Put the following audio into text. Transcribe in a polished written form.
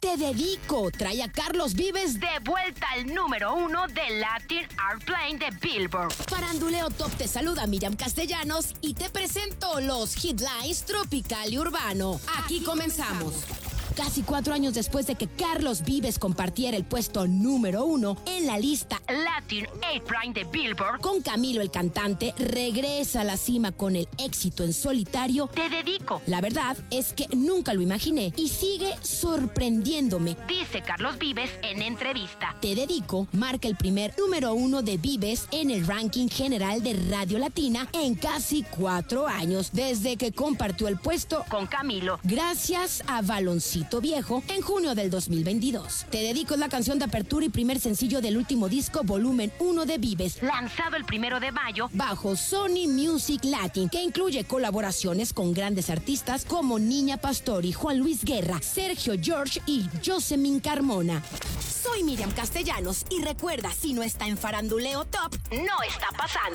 Te Dedico trae a Carlos Vives de vuelta al número 1 del Latin Airplane de Billboard. Faranduleo Top te saluda Miriam Castellanos y te presento los headlines tropical y urbano. Aquí comenzamos. Casi 4 años después de que Carlos Vives compartiera el puesto número 1 en la lista Latin Airplane de Billboard, con Camilo el cantante regresa a la cima con el éxito en solitario Te Dedico. La verdad es que nunca lo imaginé y sigue sorprendiéndome, dice Carlos Vives en entrevista. Te Dedico marca el primer número 1 de Vives en el ranking general de Radio Latina en casi 4 años, desde que compartió el puesto con Camilo, gracias a Baloncito Viejo en junio del 2022. Te Dedico es la canción de apertura y primer sencillo del último disco Volumen 1 de Vives, lanzado el 1 de mayo bajo Sony Music Latin, que incluye colaboraciones con grandes artistas como Niña Pastori, Juan Luis Guerra, Sergio George y Josemin Carmona. Soy Miriam Castellanos y recuerda, si no está en Faranduleo Top, no está pasando.